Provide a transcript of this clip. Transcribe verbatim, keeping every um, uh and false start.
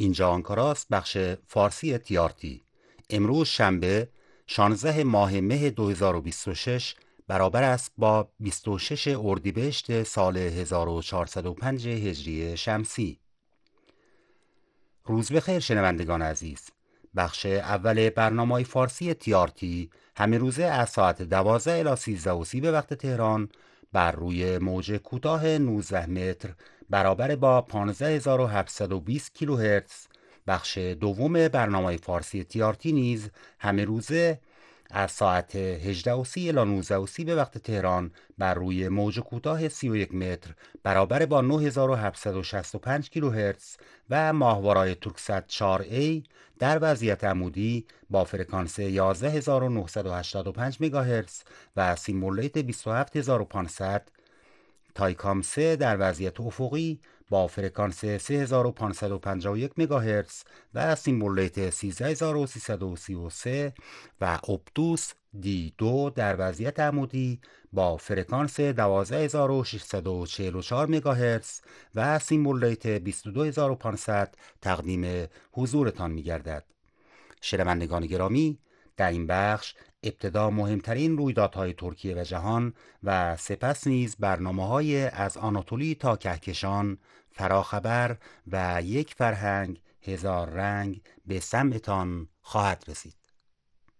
اینجا آنکاراست، بخش فارسی تیارتی. امروز شنبه شانزده ماه مه دو هزار و بیست و شش برابر است با بیست و شش اردیبهشت سال هزار و چهارصد و پنج هجری شمسی. روز بخیر شنوندگان عزیز. بخش اول برنامه فارسی تیارتی همه روزه از ساعت دوازده الی سیزده و سی به وقت تهران بر روی موج کوتاه نوزده متر برابر با پانزده هزار و هفتصد و بیست کیلوهرتز. بخش دوم برنامه فارسی تیارتی نیز همه روزه از ساعت هجده و سی الی نوزده و سی به وقت تهران بر روی موج کوتاه سی و یک متر برابر با نه هزار و هفتصد و شصت و پنج کیلوهرتز و ماهوارای تورکسات چهار ای در وضعیت عمودی با فرکانس یازده هزار و نهصد و هشتاد و پنج مگاهرتز و سیمولیت بیست و هفت هزار و پانصد. تایکام سه در وضعیت افقی با فرکانس سه هزار و پانصد و پنجاه و یک مگاهرتز و سیمولیت سیزده هزار و سیصد و سی و سه و اپتوس دی دو در وضعیت عمودی با فرکانس دوازده هزار و ششصد و چهل و چهار مگاهرتز و سیمولیت بیست و دو هزار و پانصد تقدیم حضورتان می گردد. شنوندگان گرامی، در این بخش ابتدا مهمترین رویدادهای ترکیه و جهان و سپس نیز برنامه‌های از آناتولی تا کهکشان، فراخبر و یک فرهنگ هزار رنگ به سمعتان خواهد رسید.